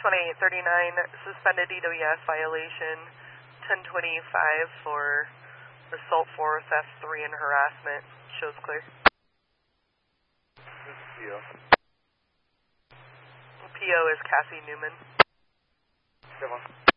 2839, suspended DWS violation, 1025 for assault 4, theft 3, and harassment. Shows clear. This is PO. PO is Cassie Newman. 7.